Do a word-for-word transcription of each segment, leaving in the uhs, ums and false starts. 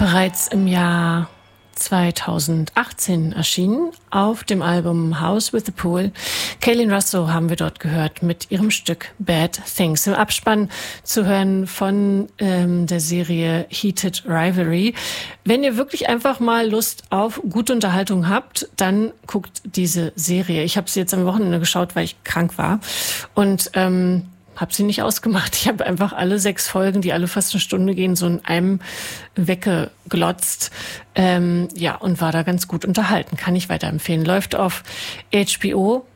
Bereits im Jahr zweitausendachtzehn erschienen auf dem Album House with the Pool. Kaylin Russo haben wir dort gehört mit ihrem Stück Bad Things. Im Abspann zu hören von ähm, der Serie Heated Rivalry. Wenn ihr wirklich einfach mal Lust auf gute Unterhaltung habt, dann guckt diese Serie. Ich habe sie jetzt am Wochenende geschaut, weil ich krank war und ähm, habe sie nicht ausgemacht. Ich habe einfach alle sechs Folgen, die alle fast eine Stunde gehen, so in einem weggeglotzt. Ähm, ja, und war da ganz gut unterhalten. Kann ich weiterempfehlen. Läuft auf H B O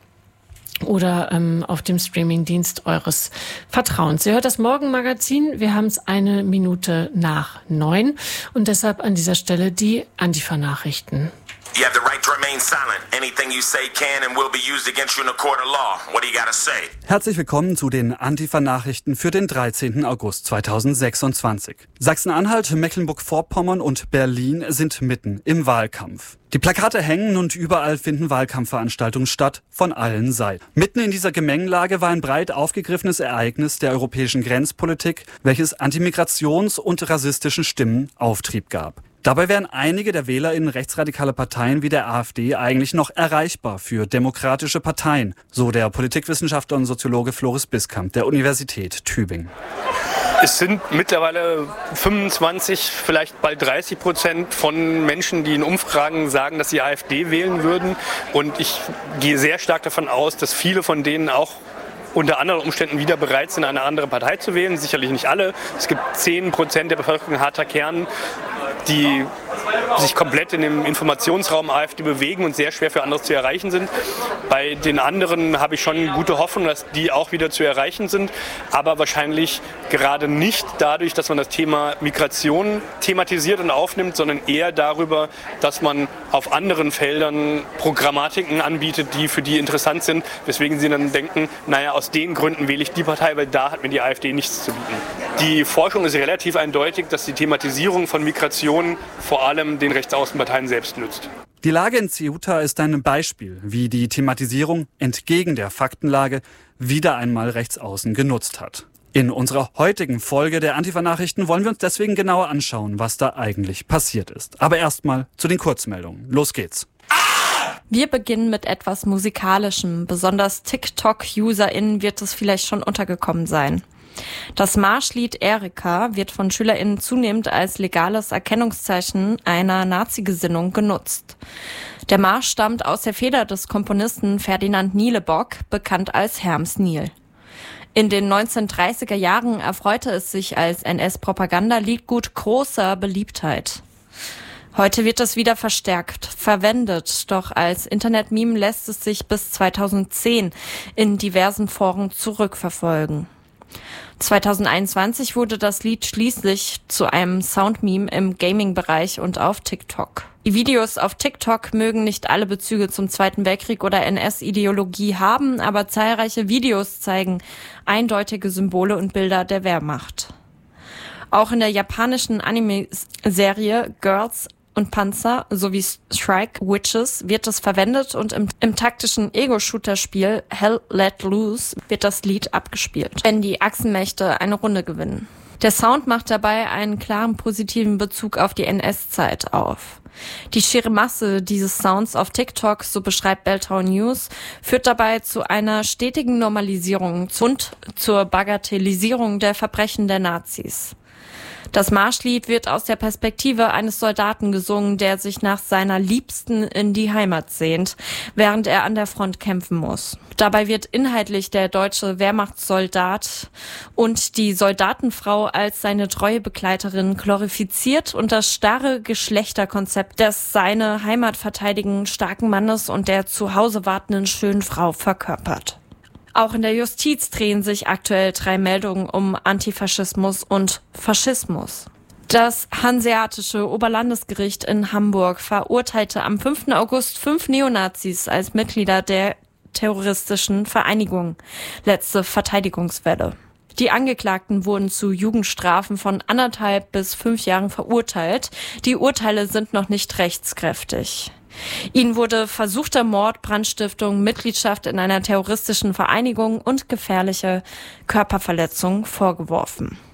oder ähm, auf dem Streamingdienst eures Vertrauens. Ihr hört das Morgenmagazin. Wir haben es eine Minute nach neun und deshalb an dieser Stelle die Antifa-Nachrichten. You have the right to remain silent. Anything you say can and will be used against you in a court of law. What do you gotta say? Herzlich willkommen zu den Antifa-Nachrichten für den dreizehnten August zweitausendsechsundzwanzig. Sachsen-Anhalt, Mecklenburg-Vorpommern und Berlin sind mitten im Wahlkampf. Die Plakate hängen und überall finden Wahlkampfveranstaltungen statt, von allen Seiten. Mitten in dieser Gemengelage war ein breit aufgegriffenes Ereignis der europäischen Grenzpolitik, welches Antimigrations- und rassistischen Stimmen Auftrieb gab. Dabei wären einige der WählerInnen rechtsradikaler Parteien wie der AfD eigentlich noch erreichbar für demokratische Parteien, so der Politikwissenschaftler und Soziologe Floris Biskamp der Universität Tübingen. Es sind mittlerweile fünfundzwanzig, vielleicht bald dreißig Prozent von Menschen, die in Umfragen sagen, dass sie AfD wählen würden. Und ich gehe sehr stark davon aus, dass viele von denen auch unter anderen Umständen wieder bereit sind, eine andere Partei zu wählen. Sicherlich nicht alle. Es gibt zehn Prozent der Bevölkerung, ein harter Kern, die sich komplett in dem Informationsraum AfD bewegen und sehr schwer für andere zu erreichen sind. Bei den anderen habe ich schon gute Hoffnung, dass die auch wieder zu erreichen sind, aber wahrscheinlich gerade nicht dadurch, dass man das Thema Migration thematisiert und aufnimmt, sondern eher darüber, dass man auf anderen Feldern Programmatiken anbietet, die für die interessant sind, weswegen sie dann denken, naja, aus den Gründen wähle ich die Partei, weil da hat mir die AfD nichts zu bieten. Die Forschung ist relativ eindeutig, dass die Thematisierung von Migration vor allem den Rechtsaußenparteien selbst nützt. Die Lage in Ceuta ist ein Beispiel, wie die Thematisierung entgegen der Faktenlage wieder einmal Rechtsaußen genutzt hat. In unserer heutigen Folge der Antifa-Nachrichten wollen wir uns deswegen genauer anschauen, was da eigentlich passiert ist. Aber erstmal zu den Kurzmeldungen. Los geht's. Wir beginnen mit etwas Musikalischem. Besonders TikTok-UserInnen wird es vielleicht schon untergekommen sein. Das Marschlied Erika wird von SchülerInnen zunehmend als legales Erkennungszeichen einer Nazi-Gesinnung genutzt. Der Marsch stammt aus der Feder des Komponisten Ferdinand Nielebock, bekannt als Herms Niel. In den neunzehnhundertdreißiger Jahren erfreute es sich als N S-Propagandaliedgut großer Beliebtheit. Heute wird es wieder verstärkt verwendet, doch als Internetmeme lässt es sich bis zweitausendzehn in diversen Foren zurückverfolgen. zweitausendeinundzwanzig wurde das Lied schließlich zu einem Soundmeme im Gaming-Bereich und auf TikTok. Die Videos auf TikTok mögen nicht alle Bezüge zum Zweiten Weltkrieg oder N S-Ideologie haben, aber zahlreiche Videos zeigen eindeutige Symbole und Bilder der Wehrmacht. Auch in der japanischen Anime-Serie Girls und Panzer sowie Strike Witches wird es verwendet und im, im taktischen Ego-Shooter-Spiel Hell Let Loose wird das Lied abgespielt, wenn die Achsenmächte eine Runde gewinnen. Der Sound macht dabei einen klaren positiven Bezug auf die N S-Zeit auf. Die schiere Masse dieses Sounds auf TikTok, so beschreibt Beltau News, führt dabei zu einer stetigen Normalisierung und zur Bagatellisierung der Verbrechen der Nazis. Das Marschlied wird aus der Perspektive eines Soldaten gesungen, der sich nach seiner Liebsten in die Heimat sehnt, während er an der Front kämpfen muss. Dabei wird inhaltlich der deutsche Wehrmachtssoldat und die Soldatenfrau als seine treue Begleiterin glorifiziert und das starre Geschlechterkonzept des seine Heimat verteidigen starken Mannes und der zu Hause wartenden schönen Frau verkörpert. Auch in der Justiz drehen sich aktuell drei Meldungen um Antifaschismus und Faschismus. Das Hanseatische Oberlandesgericht in Hamburg verurteilte am fünften August fünf Neonazis als Mitglieder der terroristischen Vereinigung. Letzte Verteidigungswelle. Die Angeklagten wurden zu Jugendstrafen von anderthalb bis fünf Jahren verurteilt. Die Urteile sind noch nicht rechtskräftig. Ihnen wurde versuchter Mord, Brandstiftung, Mitgliedschaft in einer terroristischen Vereinigung und gefährliche Körperverletzung vorgeworfen.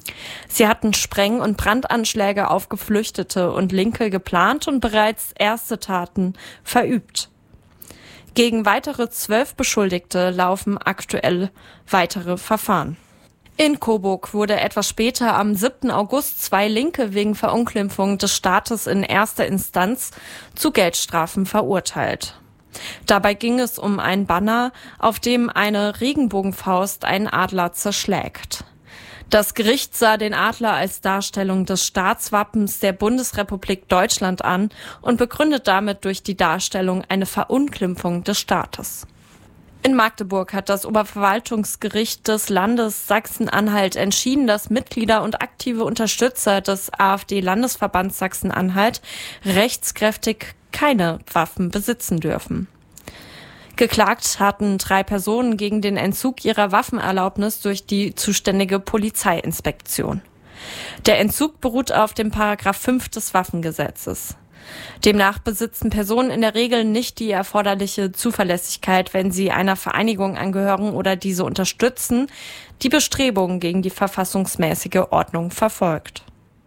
Sie hatten Spreng- und Brandanschläge auf Geflüchtete und Linke geplant und bereits erste Taten verübt. Gegen weitere zwölf Beschuldigte laufen aktuell weitere Verfahren. In Coburg wurde etwas später am siebten August zwei Linke wegen Verunglimpfung des Staates in erster Instanz zu Geldstrafen verurteilt. Dabei ging es um ein Banner, auf dem eine Regenbogenfaust einen Adler zerschlägt. Das Gericht sah den Adler als Darstellung des Staatswappens der Bundesrepublik Deutschland an und begründet damit durch die Darstellung eine Verunglimpfung des Staates. In Magdeburg hat das Oberverwaltungsgericht des Landes Sachsen-Anhalt entschieden, dass Mitglieder und aktive Unterstützer des AfD-Landesverbands Sachsen-Anhalt rechtskräftig keine Waffen besitzen dürfen. Geklagt hatten drei Personen gegen den Entzug ihrer Waffenerlaubnis durch die zuständige Polizeiinspektion. Der Entzug beruht auf dem Paragraph fünf des Waffengesetzes. Demnach besitzen Personen in der Regel nicht die erforderliche Zuverlässigkeit, wenn sie einer Vereinigung angehören oder diese unterstützen, die Bestrebungen gegen die verfassungsmäßige Ordnung verfolgt.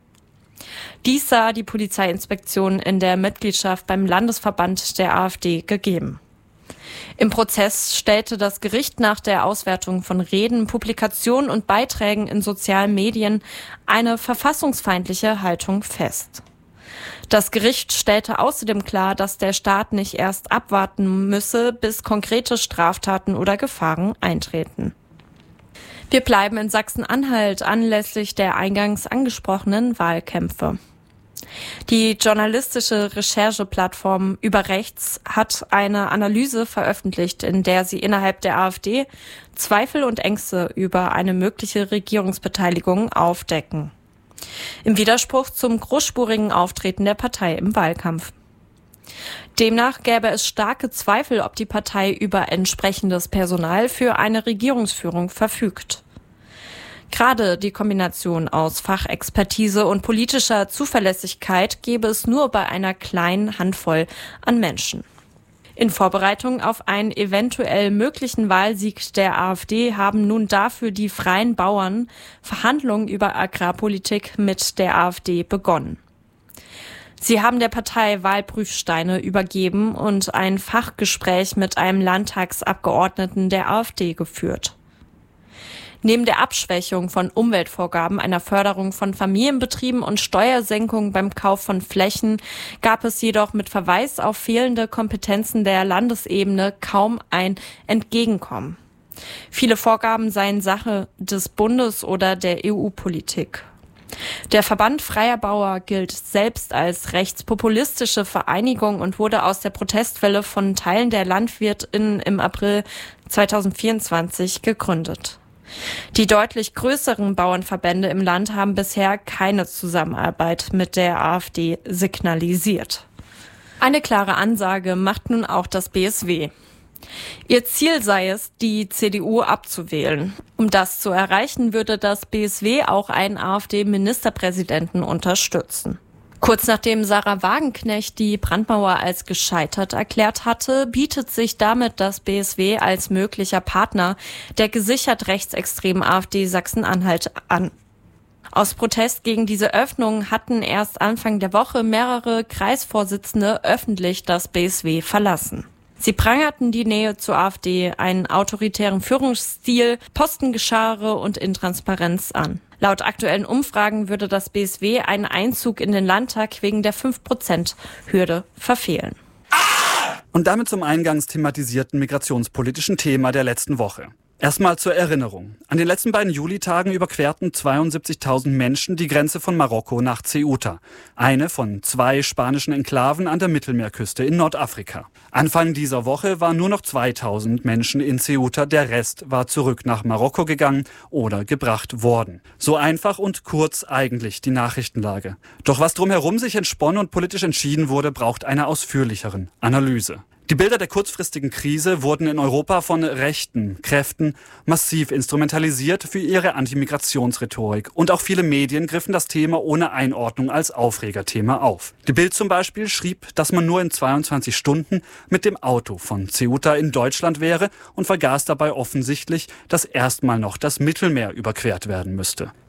Dies sah die Polizeiinspektion in der Mitgliedschaft beim Landesverband der AfD gegeben. Im Prozess stellte das Gericht nach der Auswertung von Reden, Publikationen und Beiträgen in sozialen Medien eine verfassungsfeindliche Haltung fest. Das Gericht stellte außerdem klar, dass der Staat nicht erst abwarten müsse, bis konkrete Straftaten oder Gefahren eintreten. Wir bleiben in Sachsen-Anhalt anlässlich der eingangs angesprochenen Wahlkämpfe. Die journalistische Rechercheplattform Über Rechts hat eine Analyse veröffentlicht, in der sie innerhalb der AfD Zweifel und Ängste über eine mögliche Regierungsbeteiligung aufdecken. Im Widerspruch zum großspurigen Auftreten der Partei im Wahlkampf. Demnach gäbe es starke Zweifel, ob die Partei über entsprechendes Personal für eine Regierungsführung verfügt. Gerade die Kombination aus Fachexpertise und politischer Zuverlässigkeit gäbe es nur bei einer kleinen Handvoll an Menschen. In Vorbereitung auf einen eventuell möglichen Wahlsieg der AfD haben nun dafür die Freien Bauern Verhandlungen über Agrarpolitik mit der AfD begonnen. Sie haben der Partei Wahlprüfsteine übergeben und ein Fachgespräch mit einem Landtagsabgeordneten der AfD geführt. Neben der Abschwächung von Umweltvorgaben, einer Förderung von Familienbetrieben und Steuersenkungen beim Kauf von Flächen gab es jedoch mit Verweis auf fehlende Kompetenzen der Landesebene kaum ein Entgegenkommen. Viele Vorgaben seien Sache des Bundes oder der E U-Politik. Der Verband Freier Bauer gilt selbst als rechtspopulistische Vereinigung und wurde aus der Protestwelle von Teilen der LandwirtInnen im April zweitausendvierundzwanzig gegründet. Die deutlich größeren Bauernverbände im Land haben bisher keine Zusammenarbeit mit der AfD signalisiert. Eine klare Ansage macht nun auch das B S W. Ihr Ziel sei es, die C D U abzuwählen. Um das zu erreichen, würde das B S W auch einen AfD-Ministerpräsidenten unterstützen. Kurz nachdem Sarah Wagenknecht die Brandmauer als gescheitert erklärt hatte, bietet sich damit das B S W als möglicher Partner der gesichert rechtsextremen AfD Sachsen-Anhalt an. Aus Protest gegen diese Öffnung hatten erst Anfang der Woche mehrere Kreisvorsitzende öffentlich das B S W verlassen. Sie prangerten die Nähe zur AfD, einen autoritären Führungsstil, Postengeschare und Intransparenz an. Laut aktuellen Umfragen würde das B S W einen Einzug in den Landtag wegen der fünf Prozent Hürde verfehlen. Und damit zum eingangs thematisierten migrationspolitischen Thema der letzten Woche. Erstmal zur Erinnerung. An den letzten beiden Julitagen überquerten zweiundsiebzigtausend Menschen die Grenze von Marokko nach Ceuta. Eine von zwei spanischen Enklaven an der Mittelmeerküste in Nordafrika. Anfang dieser Woche waren nur noch zweitausend Menschen in Ceuta. Der Rest war zurück nach Marokko gegangen oder gebracht worden. So einfach und kurz eigentlich die Nachrichtenlage. Doch was drumherum sich entsponnen und politisch entschieden wurde, braucht eine ausführlicheren Analyse. Die Bilder der kurzfristigen Krise wurden in Europa von rechten Kräften massiv instrumentalisiert für ihre Antimigrationsrhetorik. Und auch viele Medien griffen das Thema ohne Einordnung als Aufregerthema auf. Die Bild zum Beispiel schrieb, dass man nur in zweiundzwanzig Stunden mit dem Auto von Ceuta in Deutschland wäre und vergaß dabei offensichtlich, dass erstmal noch das Mittelmeer überquert werden müsste.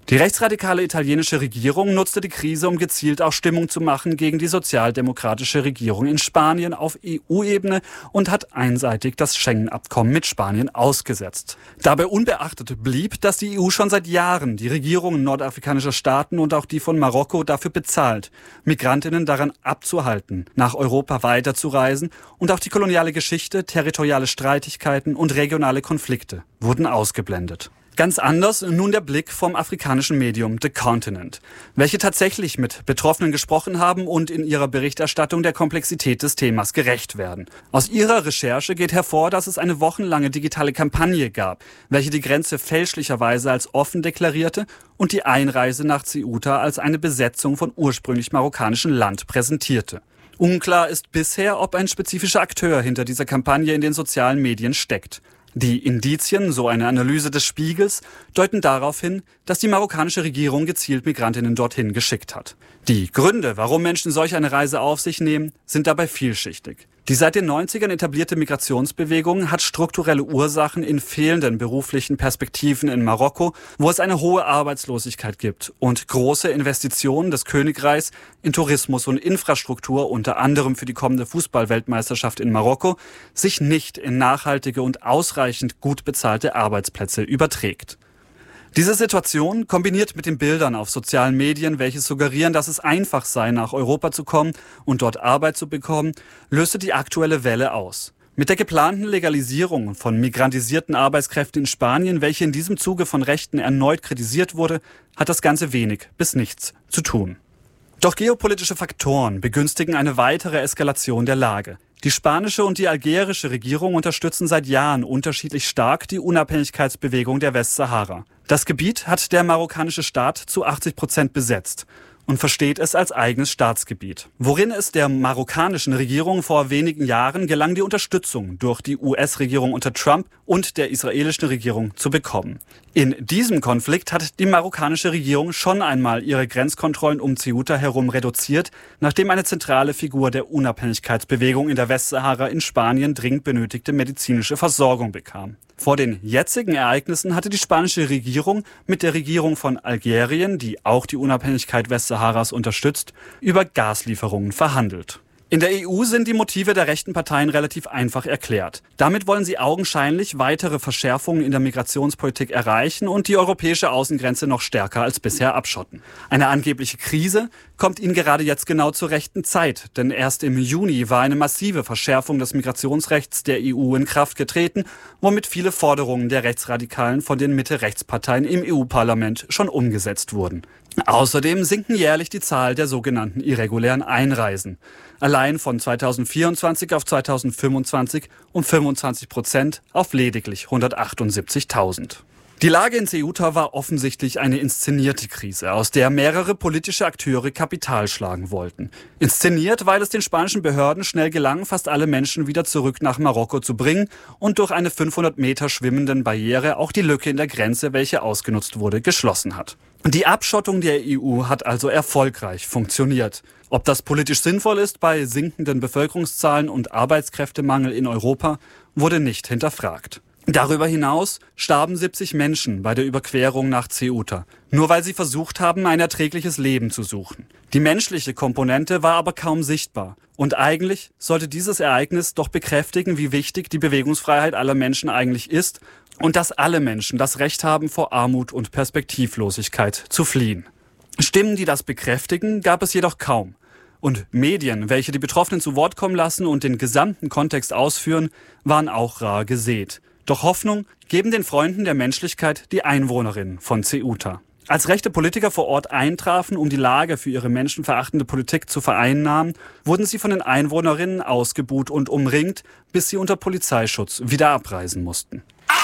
Die rechtsradikale italienische Regierung nutzte die Krise, um gezielt auch Stimmung zu machen gegen die sozialdemokratische Regierung in Spanien auf E U-Ebene und hat einseitig das Schengen-Abkommen mit Spanien ausgesetzt. Dabei unbeachtet blieb, dass die E U schon seit Jahren die Regierungen nordafrikanischer Staaten und auch die von Marokko dafür bezahlt, Migrantinnen daran abzuhalten, nach Europa weiterzureisen, und auch die koloniale Geschichte, territoriale Streitigkeiten und regionale Konflikte wurden ausgeblendet. Ganz anders nun der Blick vom afrikanischen Medium The Continent, welche tatsächlich mit Betroffenen gesprochen haben und in ihrer Berichterstattung der Komplexität des Themas gerecht werden. Aus ihrer Recherche geht hervor, dass es eine wochenlange digitale Kampagne gab, welche die Grenze fälschlicherweise als offen deklarierte und die Einreise nach Ceuta als eine Besetzung von ursprünglich marokkanischem Land präsentierte. Unklar ist bisher, ob ein spezifischer Akteur hinter dieser Kampagne in den sozialen Medien steckt. Die Indizien, so eine Analyse des Spiegels, deuten darauf hin, dass die marokkanische Regierung gezielt Migrantinnen dorthin geschickt hat. Die Gründe, warum Menschen solch eine Reise auf sich nehmen, sind dabei vielschichtig. Die seit den neunzigern etablierte Migrationsbewegung hat strukturelle Ursachen in fehlenden beruflichen Perspektiven in Marokko, wo es eine hohe Arbeitslosigkeit gibt und große Investitionen des Königreichs in Tourismus und Infrastruktur, unter anderem für die kommende Fußballweltmeisterschaft in Marokko, sich nicht in nachhaltige und ausreichend gut bezahlte Arbeitsplätze überträgt. Diese Situation, kombiniert mit den Bildern auf sozialen Medien, welche suggerieren, dass es einfach sei, nach Europa zu kommen und dort Arbeit zu bekommen, löste die aktuelle Welle aus. Mit der geplanten Legalisierung von migrantisierten Arbeitskräften in Spanien, welche in diesem Zuge von Rechten erneut kritisiert wurde, hat das Ganze wenig bis nichts zu tun. Doch geopolitische Faktoren begünstigen eine weitere Eskalation der Lage. Die spanische und die algerische Regierung unterstützen seit Jahren unterschiedlich stark die Unabhängigkeitsbewegung der Westsahara. Das Gebiet hat der marokkanische Staat zu achtzig Prozent besetzt und versteht es als eigenes Staatsgebiet. Worin es der marokkanischen Regierung vor wenigen Jahren gelang, die Unterstützung durch die U S-Regierung unter Trump und der israelischen Regierung zu bekommen. In diesem Konflikt hat die marokkanische Regierung schon einmal ihre Grenzkontrollen um Ceuta herum reduziert, nachdem eine zentrale Figur der Unabhängigkeitsbewegung in der Westsahara in Spanien dringend benötigte medizinische Versorgung bekam. Vor den jetzigen Ereignissen hatte die spanische Regierung mit der Regierung von Algerien, die auch die Unabhängigkeit Westsaharas unterstützt, über Gaslieferungen verhandelt. In der E U sind die Motive der rechten Parteien relativ einfach erklärt. Damit wollen sie augenscheinlich weitere Verschärfungen in der Migrationspolitik erreichen und die europäische Außengrenze noch stärker als bisher abschotten. Eine angebliche Krise kommt ihnen gerade jetzt genau zur rechten Zeit, denn erst im Juni war eine massive Verschärfung des Migrationsrechts der E U in Kraft getreten, womit viele Forderungen der Rechtsradikalen von den Mitte-Rechts-Parteien im E U-Parlament schon umgesetzt wurden. Außerdem sinken jährlich die Zahl der sogenannten irregulären Einreisen. Allein von zweitausendvierundzwanzig auf zweitausendfünfundzwanzig um fünfundzwanzig Prozent auf lediglich hundertachtundsiebzigtausend. Die Lage in Ceuta war offensichtlich eine inszenierte Krise, aus der mehrere politische Akteure Kapital schlagen wollten. Inszeniert, weil es den spanischen Behörden schnell gelang, fast alle Menschen wieder zurück nach Marokko zu bringen und durch eine fünfhundert Meter schwimmenden Barriere auch die Lücke in der Grenze, welche ausgenutzt wurde, geschlossen hat. Die Abschottung der E U hat also erfolgreich funktioniert. Ob das politisch sinnvoll ist bei sinkenden Bevölkerungszahlen und Arbeitskräftemangel in Europa, wurde nicht hinterfragt. Darüber hinaus starben siebzig Menschen bei der Überquerung nach Ceuta, nur weil sie versucht haben, ein erträgliches Leben zu suchen. Die menschliche Komponente war aber kaum sichtbar. Und eigentlich sollte dieses Ereignis doch bekräftigen, wie wichtig die Bewegungsfreiheit aller Menschen eigentlich ist und dass alle Menschen das Recht haben, vor Armut und Perspektivlosigkeit zu fliehen. Stimmen, die das bekräftigen, gab es jedoch kaum. Und Medien, welche die Betroffenen zu Wort kommen lassen und den gesamten Kontext ausführen, waren auch rar gesät. Doch Hoffnung geben den Freunden der Menschlichkeit die Einwohnerinnen von Ceuta. Als rechte Politiker vor Ort eintrafen, um die Lage für ihre menschenverachtende Politik zu vereinnahmen, wurden sie von den Einwohnerinnen ausgebuht und umringt, bis sie unter Polizeischutz wieder abreisen mussten.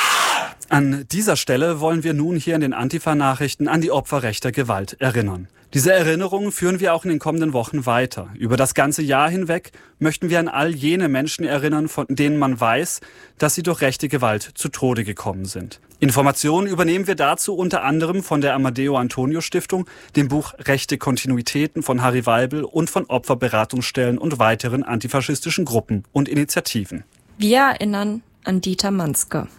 An dieser Stelle wollen wir nun hier in den Antifa-Nachrichten an die Opfer rechter Gewalt erinnern. Diese Erinnerungen führen wir auch in den kommenden Wochen weiter. Über das ganze Jahr hinweg möchten wir an all jene Menschen erinnern, von denen man weiß, dass sie durch rechte Gewalt zu Tode gekommen sind. Informationen übernehmen wir dazu unter anderem von der Amadeo Antonio Stiftung, dem Buch Rechte Kontinuitäten von Harry Weibel und von Opferberatungsstellen und weiteren antifaschistischen Gruppen und Initiativen. Wir erinnern an Dieter Manske.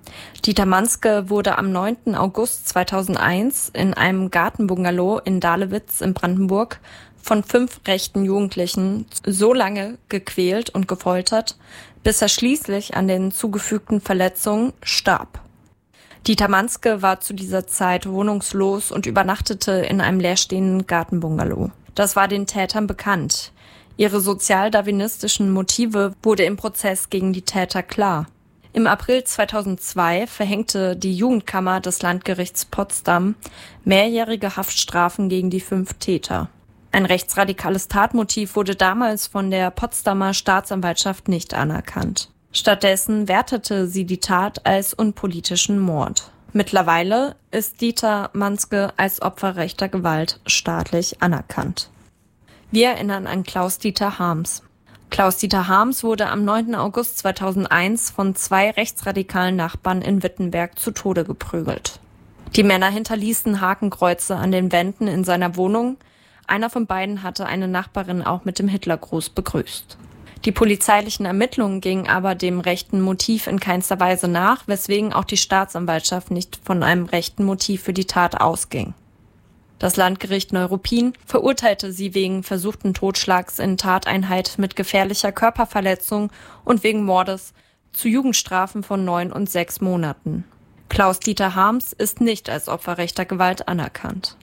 Dieter Manske wurde am neunten August zweitausendeins in einem Gartenbungalow in Dahlewitz in Brandenburg von fünf rechten Jugendlichen so lange gequält und gefoltert, bis er schließlich an den zugefügten Verletzungen starb. Dieter Manske war zu dieser Zeit wohnungslos und übernachtete in einem leerstehenden Gartenbungalow. Das war den Tätern bekannt. Ihre sozialdarwinistischen Motive wurde im Prozess gegen die Täter klar. Im April zweitausendzwei verhängte die Jugendkammer des Landgerichts Potsdam mehrjährige Haftstrafen gegen die fünf Täter. Ein rechtsradikales Tatmotiv wurde damals von der Potsdamer Staatsanwaltschaft nicht anerkannt. Stattdessen wertete sie die Tat als unpolitischen Mord. Mittlerweile ist Dieter Manske als Opfer rechter Gewalt staatlich anerkannt. Wir erinnern an Klaus-Dieter Harms. Klaus-Dieter Harms wurde am neunten August zweitausendeins von zwei rechtsradikalen Nachbarn in Wittenberg zu Tode geprügelt. Die Männer hinterließen Hakenkreuze an den Wänden in seiner Wohnung. Einer von beiden hatte eine Nachbarin auch mit dem Hitlergruß begrüßt. Die polizeilichen Ermittlungen gingen aber dem rechten Motiv in keinster Weise nach, weswegen auch die Staatsanwaltschaft nicht von einem rechten Motiv für die Tat ausging. Das Landgericht Neuruppin verurteilte sie wegen versuchten Totschlags in Tateinheit mit gefährlicher Körperverletzung und wegen Mordes zu Jugendstrafen von neun und sechs Monaten. Klaus-Dieter Harms ist nicht als Opfer rechter Gewalt anerkannt.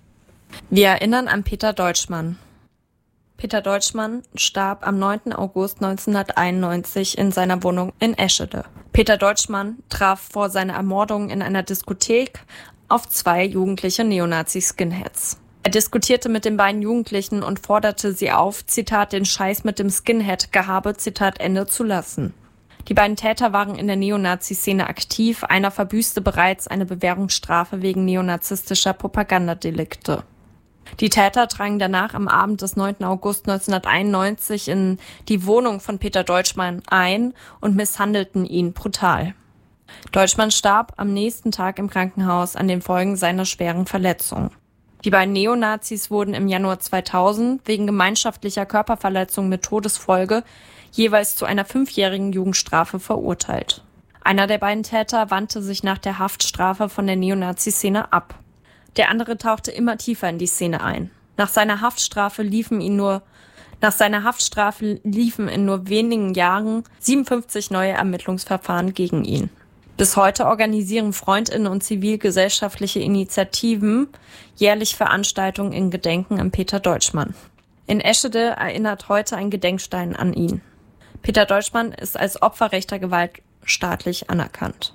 Wir erinnern an Peter Deutschmann. Peter Deutschmann starb am neunten August neunzehnhunderteinundneunzig in seiner Wohnung in Eschede. Peter Deutschmann traf vor seiner Ermordung in einer Diskothek auf zwei jugendliche Neonazi-Skinheads. Er diskutierte mit den beiden Jugendlichen und forderte sie auf, Zitat, den Scheiß mit dem Skinhead-Gehabe, Zitat Ende, zu lassen. Die beiden Täter waren in der Neonazi-Szene aktiv, einer verbüßte bereits eine Bewährungsstrafe wegen neonazistischer Propagandadelikte. Die Täter drangen danach am Abend des neunten August neunzehnhunderteinundneunzig in die Wohnung von Peter Deutschmann ein und misshandelten ihn brutal. Deutschmann starb am nächsten Tag im Krankenhaus an den Folgen seiner schweren Verletzung. Die beiden Neonazis wurden im Januar zweitausend wegen gemeinschaftlicher Körperverletzung mit Todesfolge jeweils zu einer fünfjährigen Jugendstrafe verurteilt. Einer der beiden Täter wandte sich nach der Haftstrafe von der Neonazi-Szene ab. Der andere tauchte immer tiefer in die Szene ein. Nach seiner Haftstrafe liefen ihn nur Nach seiner Haftstrafe liefen in nur wenigen Jahren siebenundfünfzig neue Ermittlungsverfahren gegen ihn. Bis heute organisieren FreundInnen und zivilgesellschaftliche Initiativen jährlich Veranstaltungen in Gedenken an Peter Deutschmann. In Eschede erinnert heute ein Gedenkstein an ihn. Peter Deutschmann ist als Opfer rechter Gewalt staatlich anerkannt.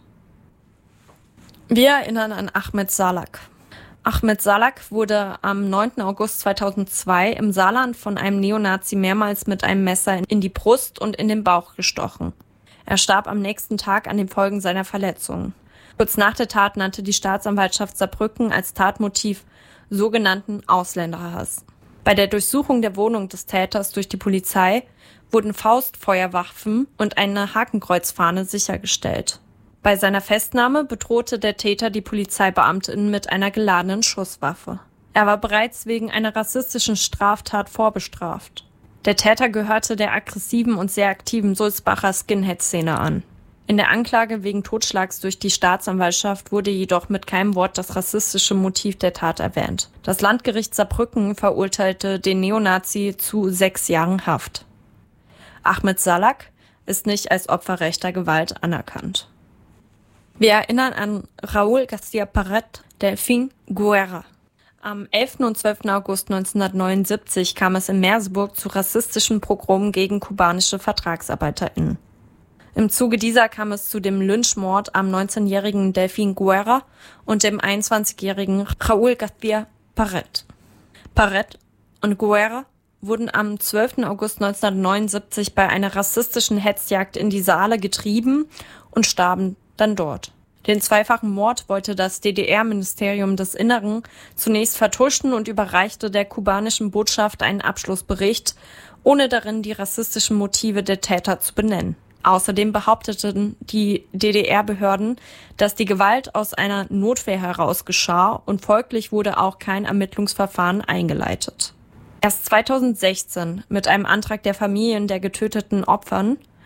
Wir erinnern an Ahmed Salak. Ahmed Salak wurde am neunten August zweitausendzwei im Saarland von einem Neonazi mehrmals mit einem Messer in die Brust und in den Bauch gestochen. Er starb am nächsten Tag an den Folgen seiner Verletzungen. Kurz nach der Tat nannte die Staatsanwaltschaft Saarbrücken als Tatmotiv sogenannten Ausländerhass. Bei der Durchsuchung der Wohnung des Täters durch die Polizei wurden Faustfeuerwaffen und eine Hakenkreuzfahne sichergestellt. Bei seiner Festnahme bedrohte der Täter die Polizeibeamtin mit einer geladenen Schusswaffe. Er war bereits wegen einer rassistischen Straftat vorbestraft. Der Täter gehörte der aggressiven und sehr aktiven Sulzbacher Skinhead-Szene an. In der Anklage wegen Totschlags durch die Staatsanwaltschaft wurde jedoch mit keinem Wort das rassistische Motiv der Tat erwähnt. Das Landgericht Saarbrücken verurteilte den Neonazi zu sechs Jahren Haft. Ahmed Salak ist nicht als Opfer rechter Gewalt anerkannt. Wir erinnern an Raúl García Paret, Delfín Guerra. Am elften und zwölften August neunzehnhundertneunundsiebzig kam es in Merseburg zu rassistischen Pogromen gegen kubanische VertragsarbeiterInnen. Im Zuge dieser kam es zu dem Lynchmord am neunzehnjährigen Delfín Guerra und dem einundzwanzigjährigen Raúl García Paret. Paret und Guerra wurden am zwölften August neunzehnhundertneunundsiebzig bei einer rassistischen Hetzjagd in die Saale getrieben und starben dann dort. Den zweifachen Mord wollte das D D R-Ministerium des Inneren zunächst vertuschen und überreichte der kubanischen Botschaft einen Abschlussbericht, ohne darin die rassistischen Motive der Täter zu benennen. Außerdem behaupteten die D D R-Behörden, dass die Gewalt aus einer Notwehr heraus geschah und folglich wurde auch kein Ermittlungsverfahren eingeleitet. Erst zweitausendsechzehn, mit einem Antrag der Familien der getöteten Opfern,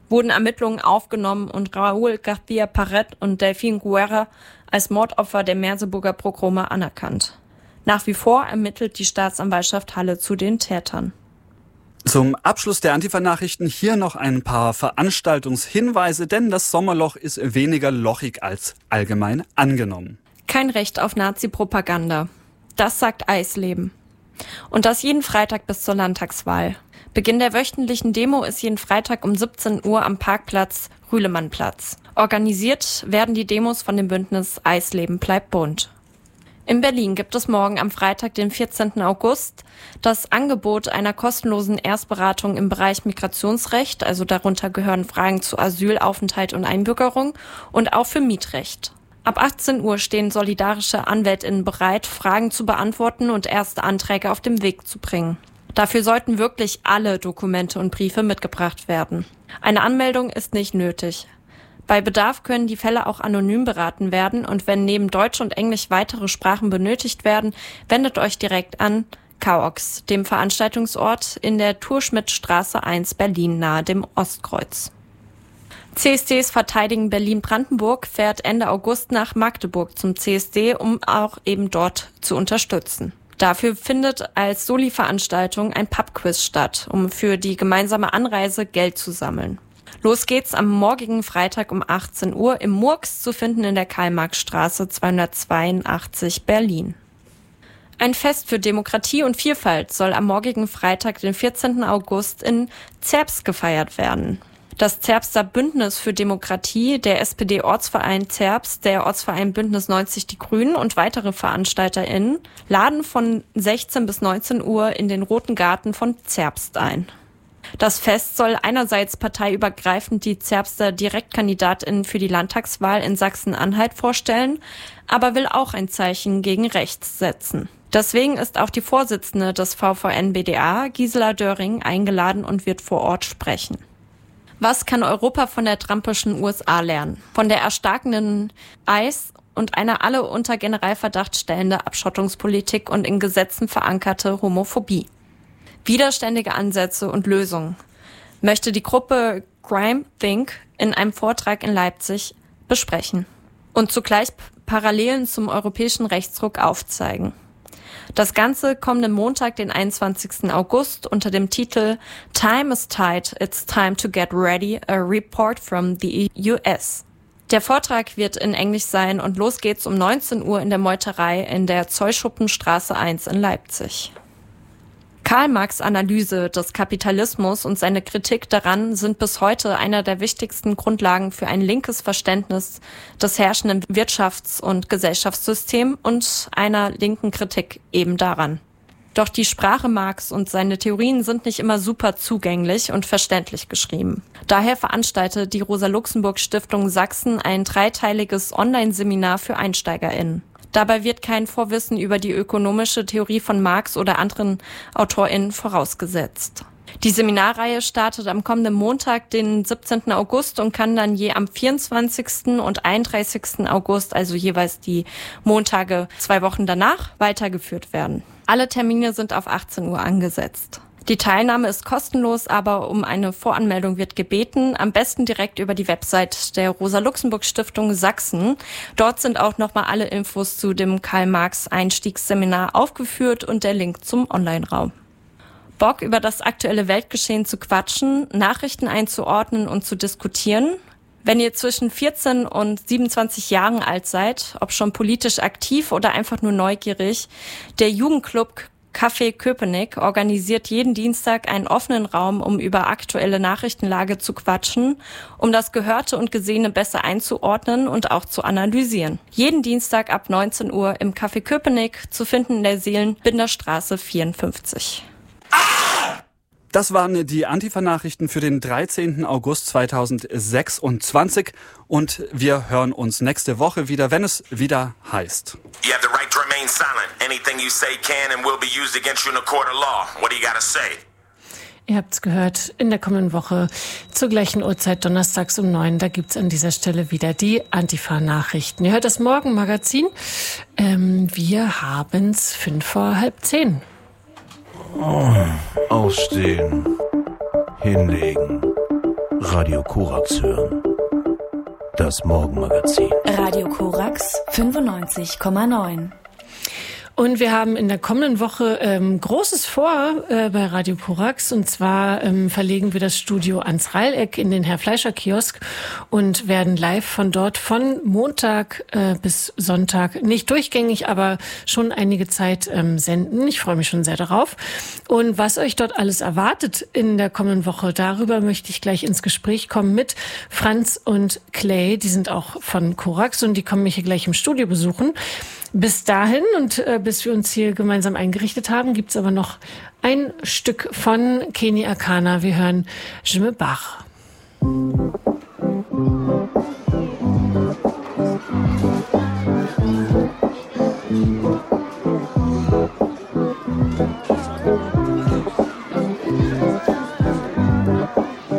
wurden Ermittlungen aufgenommen und Raúl García Paret und Delfín Guerra als Mordopfer der Merseburger Pogrome anerkannt. Nach wie vor ermittelt die Staatsanwaltschaft Halle zu den Tätern. Zum Abschluss der Antifa-Nachrichten hier noch ein paar Veranstaltungshinweise, denn das Sommerloch ist weniger lochig als allgemein angenommen. Kein Recht auf Nazi-Propaganda. Das sagt Eisleben. Und das jeden Freitag bis zur Landtagswahl. Beginn der wöchentlichen Demo ist jeden Freitag um siebzehn Uhr am Parkplatz Rühlemannplatz. Organisiert werden die Demos von dem Bündnis Eisleben bleibt bunt. In Berlin gibt es morgen am Freitag, den vierzehnten August, das Angebot einer kostenlosen Erstberatung im Bereich Migrationsrecht, also darunter gehören Fragen zu Asyl, Aufenthalt und Einbürgerung und auch für Mietrecht. Ab achtzehn Uhr stehen solidarische AnwältInnen bereit, Fragen zu beantworten und erste Anträge auf den Weg zu bringen. Dafür sollten wirklich alle Dokumente und Briefe mitgebracht werden. Eine Anmeldung ist nicht nötig. Bei Bedarf können die Fälle auch anonym beraten werden und wenn neben Deutsch und Englisch weitere Sprachen benötigt werden, wendet euch direkt an Kaox, dem Veranstaltungsort in der Thurschmidtstraße eins Berlin nahe dem Ostkreuz. C S Ds Verteidigen Berlin-Brandenburg fährt Ende August nach Magdeburg zum C S D, um auch eben dort zu unterstützen. Dafür findet als Soli-Veranstaltung ein Pubquiz statt, um für die gemeinsame Anreise Geld zu sammeln. Los geht's am morgigen Freitag um achtzehn Uhr im Murks, zu finden in der Karl-Marx-Straße zweihundertzweiundachtzig Berlin. Ein Fest für Demokratie und Vielfalt soll am morgigen Freitag, den vierzehnten August, in Zerbst gefeiert werden. Das Zerbster Bündnis für Demokratie, der S P D-Ortsverein Zerbst, der Ortsverein Bündnis neunzig Die Grünen und weitere VeranstalterInnen laden von sechzehn bis neunzehn Uhr in den Roten Garten von Zerbst ein. Das Fest soll einerseits parteiübergreifend die Zerbster DirektkandidatInnen für die Landtagswahl in Sachsen-Anhalt vorstellen, aber will auch ein Zeichen gegen rechts setzen. Deswegen ist auch die Vorsitzende des V V N B D A, Gisela Döring, eingeladen und wird vor Ort sprechen. Was kann Europa von der trumpischen U S A lernen? Von der erstarkenden ICE und einer alle unter Generalverdacht stellende Abschottungspolitik und in Gesetzen verankerte Homophobie. Widerständige Ansätze und Lösungen möchte die Gruppe Crime Think in einem Vortrag in Leipzig besprechen und zugleich Parallelen zum europäischen Rechtsruck aufzeigen. Das Ganze kommenden Montag, den einundzwanzigsten August, unter dem Titel Time is tight, it's time to get ready, a report from the U S. Der Vortrag wird in Englisch sein und los geht's um neunzehn Uhr in der Meuterei in der Zollschuppenstraße eins in Leipzig. Karl Marx' Analyse des Kapitalismus und seine Kritik daran sind bis heute einer der wichtigsten Grundlagen für ein linkes Verständnis des herrschenden Wirtschafts- und Gesellschaftssystems und einer linken Kritik eben daran. Doch die Sprache Marx und seine Theorien sind nicht immer super zugänglich und verständlich geschrieben. Daher veranstaltet die Rosa-Luxemburg-Stiftung Sachsen ein dreiteiliges Online-Seminar für EinsteigerInnen. Dabei wird kein Vorwissen über die ökonomische Theorie von Marx oder anderen AutorInnen vorausgesetzt. Die Seminarreihe startet am kommenden Montag, den siebzehnten August und kann dann je am vierundzwanzigsten und einunddreißigsten August, also jeweils die Montage zwei Wochen danach, weitergeführt werden. Alle Termine sind auf achtzehn Uhr angesetzt. Die Teilnahme ist kostenlos, aber um eine Voranmeldung wird gebeten, am besten direkt über die Website der Rosa-Luxemburg-Stiftung Sachsen. Dort sind auch nochmal alle Infos zu dem Karl-Marx-Einstiegsseminar aufgeführt und der Link zum Online-Raum. Bock, über das aktuelle Weltgeschehen zu quatschen, Nachrichten einzuordnen und zu diskutieren? Wenn ihr zwischen vierzehn und siebenundzwanzig Jahren alt seid, ob schon politisch aktiv oder einfach nur neugierig, der Jugendclub Café Köpenick organisiert jeden Dienstag einen offenen Raum, um über aktuelle Nachrichtenlage zu quatschen, um das Gehörte und Gesehene besser einzuordnen und auch zu analysieren. Jeden Dienstag ab neunzehn Uhr im Café Köpenick, zu finden in der Seelenbinderstraße vierundfünfzig. Das waren die Antifa-Nachrichten für den dreizehnten August zweitausendsechsundzwanzig und wir hören uns nächste Woche wieder, wenn es wieder heißt. You have the right to remain silent. Anything you say can and will be used against you in a court of law. What do you gotta say? Ihr habt es gehört, in der kommenden Woche zur gleichen Uhrzeit, donnerstags um neun, da gibt's an dieser Stelle wieder die Antifa-Nachrichten. Ihr hört das Morgenmagazin. Ähm, wir haben's fünf vor halb zehn. Oh, aufstehen, hinlegen, Radio Korax hören. Das Morgenmagazin. Radio Korax fünfundneunzig Komma neun. Und wir haben in der kommenden Woche ähm, Großes vor äh, bei Radio Korax. Und zwar ähm, verlegen wir das Studio ans Reileck in den Herr-Fleischer-Kiosk und werden live von dort von Montag äh, bis Sonntag, nicht durchgängig, aber schon einige Zeit ähm, senden. Ich freue mich schon sehr darauf. Und was euch dort alles erwartet in der kommenden Woche, darüber möchte ich gleich ins Gespräch kommen mit Franz und Clay. Die sind auch von Korax und die kommen mich hier gleich im Studio besuchen. Bis dahin und äh, bis wir uns hier gemeinsam eingerichtet haben, gibt's aber noch ein Stück von Kenny Akana. Wir hören Je me barre.